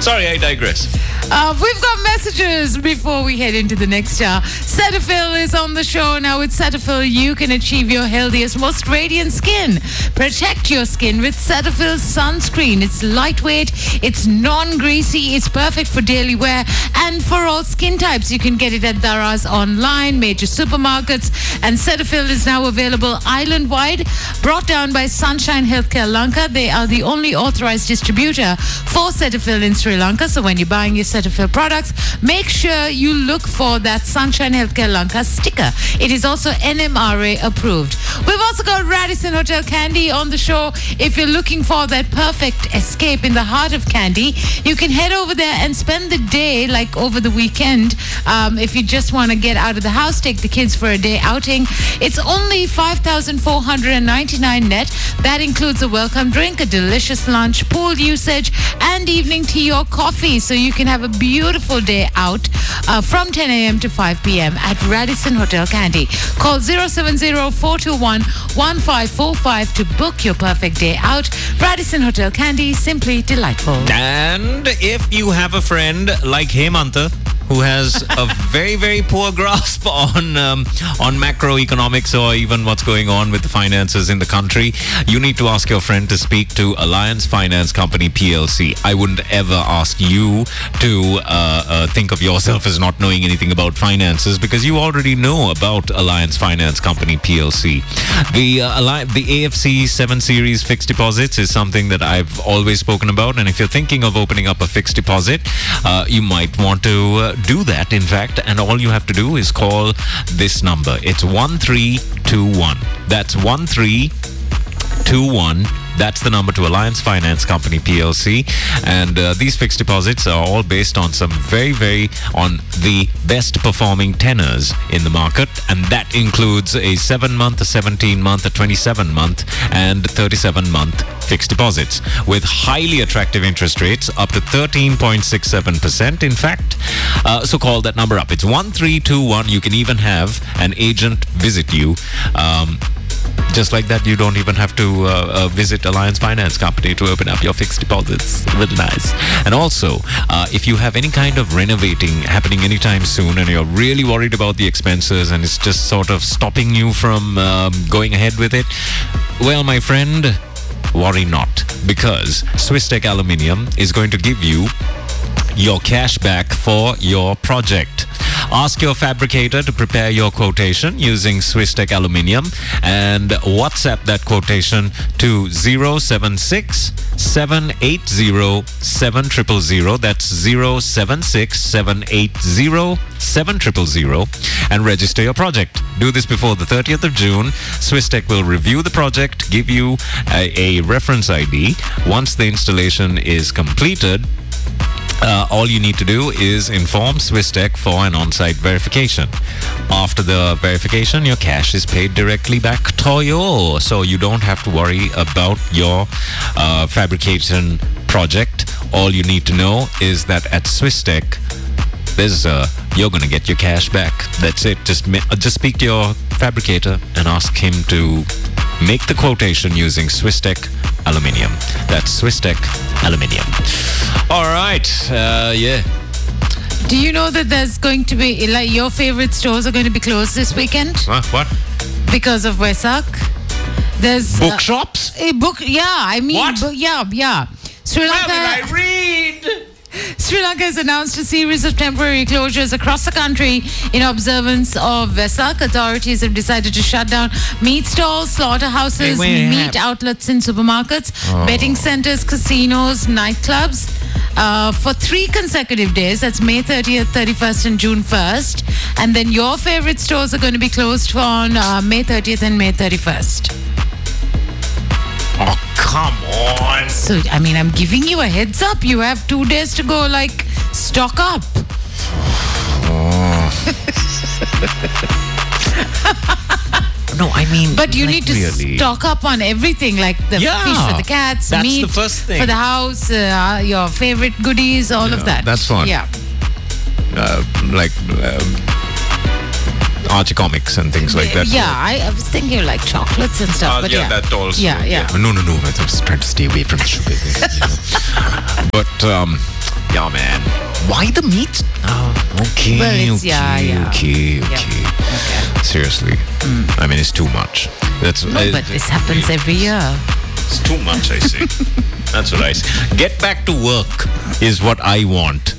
Sorry, I digress. We've got messages before we head into the next hour. Cetaphil is on the show now. With Cetaphil, you can achieve your healthiest, most radiant skin. Protect your skin with Cetaphil sunscreen. It's lightweight, it's non-greasy, it's perfect for daily wear and for all skin types. You can get it at Daraz online, major supermarkets, and Cetaphil is now available island-wide, brought down by Sunshine Healthcare Lanka. They are the only authorized distributor for Cetaphil in Sri Lanka. So when you're buying your Cetaphil products, make sure you look for that Sunshine Healthcare Lanka sticker. It is also NMRA approved. We've also got Radisson Hotel Candy on the show. If you're looking for that perfect escape in the heart of Candy, you can head over there and spend the day, like over the weekend. If you just want to get out of the house, take the kids for a day outing. It's only 5,499 net. That includes a welcome drink, a delicious lunch, pool usage, and evening tea or coffee. So you can have a beautiful day out from 10 a.m. to 5 p.m. at Radisson Hotel Candy. Call 070-421-1545 to book your perfect day out. Radisson Hotel Candy, simply delightful. And if you have a friend like Hemanta, who has a very, very poor grasp on macroeconomics or even what's going on with the finances in the country, you need to ask your friend to speak to Alliance Finance Company PLC. I wouldn't ever ask you to think of yourself as not knowing anything about finances, because you already know about Alliance Finance Company PLC. The AFC 7 Series fixed deposits is something that I've always spoken about, and if you're thinking of opening up a fixed deposit, you might want to do that, in fact, and all you have to do is call this number. It's 1321. That's 1321. That's the number to Alliance Finance Company PLC. And these fixed deposits are all based on on the best performing tenors in the market. And that includes a 7-month, a 17-month, a 27-month, and 37-month fixed deposits with highly attractive interest rates up to 13.67%. In fact, so call that number up. It's 1321. You can even have an agent visit you. Just like that, you don't even have to visit Alliance Finance Company to open up your fixed deposits. Really nice. And also, if you have any kind of renovating happening anytime soon and you're really worried about the expenses and it's just sort of stopping you from going ahead with it, well, my friend, worry not, because Swisstech Aluminium is going to give you your cash back for your project. Ask your fabricator to prepare your quotation using Swisstech Aluminium and WhatsApp that quotation to 076 780 7000. That's 076 780 7000 and register your project. Do this before the 30th of June. Swisstech will review the project, give you a reference ID. Once the installation is completed, all you need to do is inform Swisstech for an on-site verification. After the verification, your cash is paid directly back to you, so you don't have to worry about your fabrication project. All you need to know is that at Swisstech, you're going to get your cash back. That's it. Just speak to your fabricator and ask him to make the quotation using Swisstech Aluminium. That's Swisstech Aluminium. All right. Yeah. Do you know that there's going to be, like, your favorite stores are going to be closed this weekend? What? Because of Vesak. There's bookshops? Yeah, I mean, what? Yeah. Sri Lanka. Where will I read? Sri Lanka has announced a series of temporary closures across the country in observance of Vesak. Authorities have decided to shut down meat stalls, slaughterhouses, meat outlets in supermarkets, betting centers, casinos, nightclubs for 3 consecutive days. That's May 30th, 31st, and June 1st. And then your favorite stores are going to be closed on May 30th and May 31st. Oh, come on. So, I mean, I'm giving you a heads up. You have 2 days to go, like, stock up. No, I mean, but you like, need to really stock up on everything, like the fish for the cats, that's meat the first thing. for the house, your favorite goodies, all of that. That's fine. Yeah. Archie comics and things like that. Yeah, I was thinking like chocolates and stuff. But yeah, that also. Yeah. No. I was trying to stay away from the sugar. But Yeah, man. Why the meat? Oh, okay. Well, it's- okay, yeah. okay. Okay. Seriously. I mean, it's too much. That's No, but this happens every year. It's too much, I say. That's what I say. Get back to work is what I want.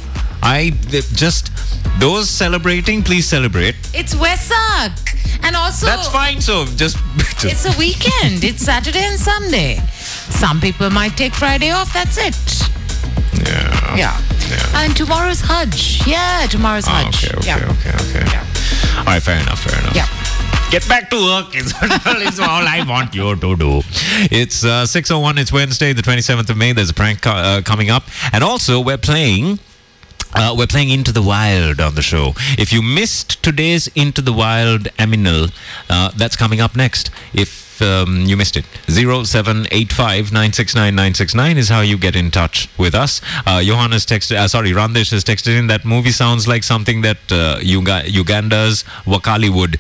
Those celebrating, please celebrate. It's Wesak. And also, That's fine. So just it's a weekend. It's Saturday and Sunday. Some people might take Friday off. That's it. yeah. Yeah. And tomorrow's Hajj. Yeah, tomorrow's Hajj. Okay. Yeah. All right, fair enough. Yeah. Get back to work is all I want you to do. It's 6:01. It's Wednesday, the 27th of May. There's a prank coming up. And also, we're playing Into the Wild on the show. If you missed today's Into the Wild Aminal, that's coming up next. If you missed it, 0785 969 969 is how you get in touch with us. Johan has texted, Randesh has texted in, that movie sounds like something that Uganda's Wakaliwood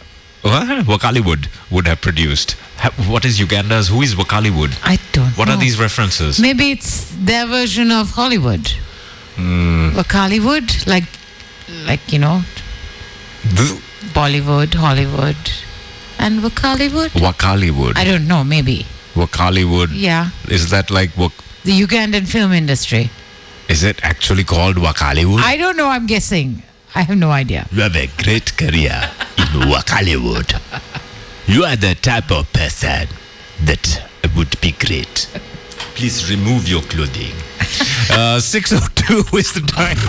would have produced. What is Uganda's? Who is Wakaliwood? I don't know. What are these references? Maybe it's their version of Hollywood. Wakaliwood, like Bollywood, Hollywood, and Wakaliwood. Wakaliwood. I don't know. Maybe. Wakaliwood. Yeah. Is that like The Ugandan film industry. Is it actually called Wakaliwood? I don't know. I'm guessing. I have no idea. You have a great career in Wakaliwood. You are the type of person that would be great. Please remove your clothing. 6:02 is the time.